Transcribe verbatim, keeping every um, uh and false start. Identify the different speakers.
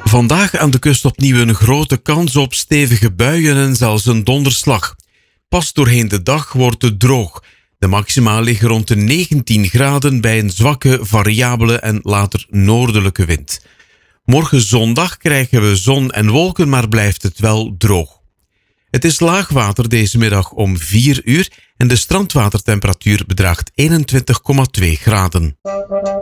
Speaker 1: Vandaag aan de kust opnieuw een grote kans op stevige buien en zelfs een donderslag. Pas doorheen de dag wordt het droog. De maxima liggen rond de negentien graden bij een zwakke, variabele en later noordelijke wind. Morgen zondag krijgen we zon en wolken, maar blijft het wel droog. Het is laagwater deze middag om vier uur en de strandwatertemperatuur bedraagt eenentwintig komma twee graden.